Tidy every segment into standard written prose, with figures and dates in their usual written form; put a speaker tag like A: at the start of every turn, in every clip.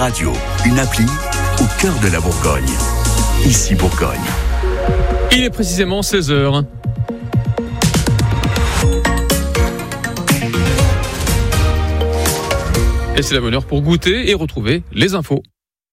A: radio, une appli au cœur de la Bourgogne. Ici Bourgogne.
B: Il est précisément 16h. Et c'est la bonne heure pour goûter et retrouver les infos.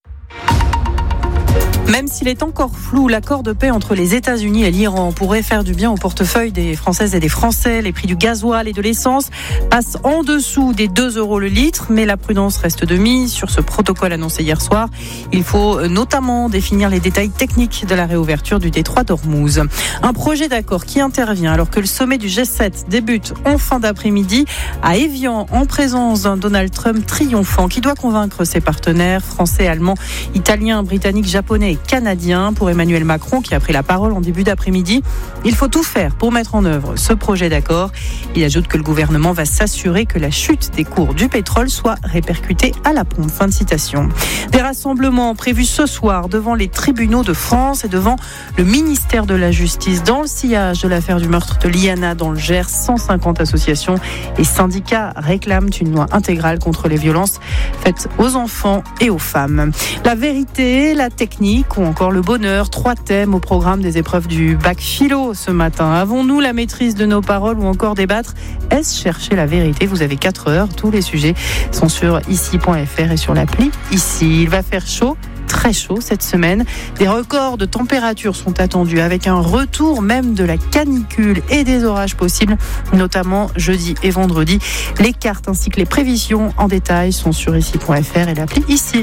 C: Même s'il est encore flou, l'accord de paix entre les États-Unis et l'Iran pourrait faire du bien au portefeuille des Françaises et des Français. Les prix du gasoil et de l'essence passent en dessous des 2 € le litre, mais la prudence reste de mise sur ce protocole annoncé hier soir. Il faut notamment définir les détails techniques de la réouverture du détroit d'Ormuz. Un projet d'accord qui intervient alors que le sommet du G7 débute en fin d'après-midi à Évian en présence d'un Donald Trump triomphant qui doit convaincre ses partenaires français, allemands, italiens, britanniques, japonais et canadiens. Pour Emmanuel Macron qui a pris la parole en début d'après-midi, il faut tout faire pour mettre en œuvre ce projet d'accord. Il ajoute que le gouvernement va s'assurer que la chute des cours du pétrole soit répercutée à la pompe. Fin de citation. Des rassemblements prévus ce soir devant les tribunaux de France et devant le ministère de la Justice dans le sillage de l'affaire du meurtre de Liana dans le Gers. 150 associations et syndicats réclament une loi intégrale contre les violences faites aux enfants et aux femmes. La vérité, la technique ou encore le bonheur, 3 thèmes au programme des épreuves du bac philo ce matin. Avons-nous la maîtrise de nos paroles ou encore débattre? Est-ce chercher la vérité? Vous avez 4 heures, tous les sujets sont sur ici.fr et sur l'appli Ici. Il va faire chaud, très chaud cette semaine. Des records de température sont attendus avec un retour même de la canicule et des orages possibles, notamment jeudi et vendredi. Les cartes ainsi que les prévisions en détail sont sur ici.fr et l'appli Ici.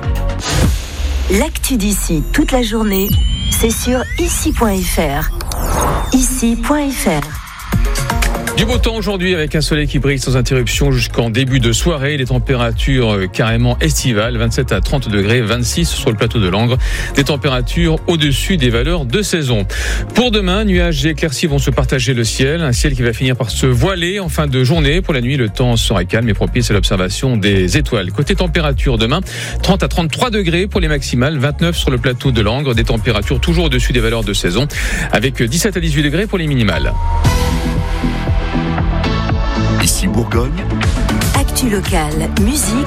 D: L'actu d'ici toute la journée, c'est sur ici.fr. Ici.fr.
B: Du beau temps aujourd'hui avec un soleil qui brille sans interruption jusqu'en début de soirée. Les températures carrément estivales, 27 à 30 degrés, 26 sur le plateau de Langres. Des températures au-dessus des valeurs de saison. Pour demain, nuages et éclaircies vont se partager le ciel. Un ciel qui va finir par se voiler en fin de journée. Pour la nuit, le temps sera calme et propice à l'observation des étoiles. Côté température demain, 30 à 33 degrés pour les maximales, 29 sur le plateau de Langres. Des températures toujours au-dessus des valeurs de saison avec 17 à 18 degrés pour les minimales.
A: Ici Bourgogne.
D: Actu locale, musique.